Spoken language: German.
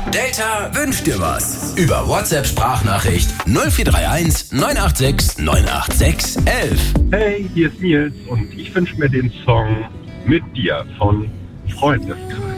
Delta wünscht dir was. Über WhatsApp-Sprachnachricht 0431 986 986 11. Hey, hier ist Nils und ich wünsche mir den Song Mit dir von Freundeskreis.